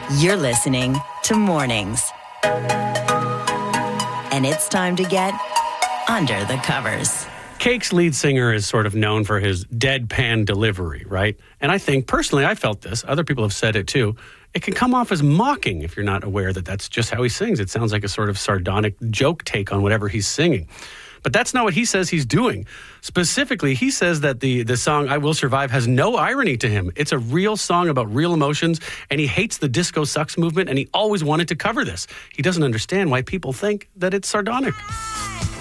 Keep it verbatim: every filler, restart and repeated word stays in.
You're listening to Mornings. And it's time to get under the covers. Cake's lead singer is sort of known for his deadpan delivery, right? And I think, personally, I felt this. Other people have said it too. It can come off as mocking if you're not aware that that's just how he sings. It sounds like a sort of sardonic joke take on whatever he's singing. But that's not what he says he's doing. Specifically, he says that the, the song I Will Survive has no irony to him. It's a real song about real emotions, and he hates the disco sucks movement, and he always wanted to cover this. He doesn't understand why people think that it's sardonic.